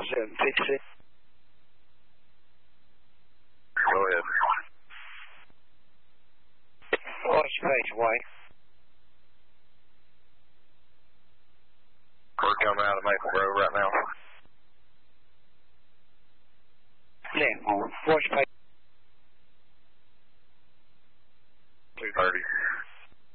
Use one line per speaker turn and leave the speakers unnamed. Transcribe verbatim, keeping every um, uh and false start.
five seven, fix it.
Go ahead.
What's your page, White?
We're coming out of Maple Grove right now.
Yeah, what's your page?